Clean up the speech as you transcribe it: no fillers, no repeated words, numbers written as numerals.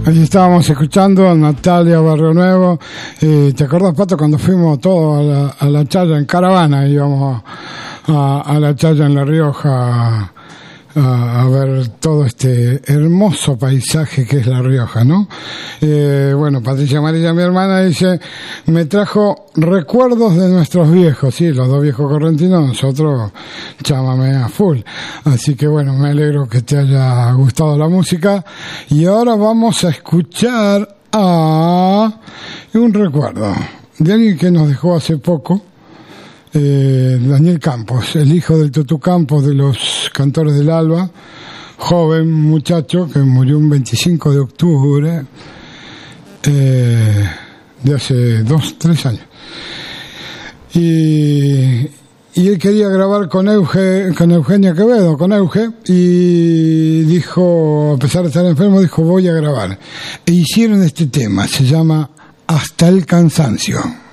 Ahí estábamos escuchando a Natalia Barrio Nuevo. ¿Te acordás, Pato, cuando fuimos todos a la Chaya en caravana? Íbamos a la Chaya en La Rioja a ver todo este hermoso paisaje que es La Rioja, ¿no? Bueno, Patricia Amarilla, mi hermana, dice, me trajo recuerdos de nuestros viejos, sí, los dos viejos correntinos, nosotros chámame a full. Así que bueno, me alegro que te haya gustado la música. Y ahora vamos a escuchar a un recuerdo de alguien que nos dejó hace poco. Daniel Campos, el hijo del Tutu Campos de los Cantores del Alba, joven muchacho que murió un 25 de octubre de hace 3 años. Y él quería grabar con Eugenia Quevedo, con Euge, y dijo, a pesar de estar enfermo, dijo, voy a grabar. E hicieron este tema, se llama Hasta el cansancio.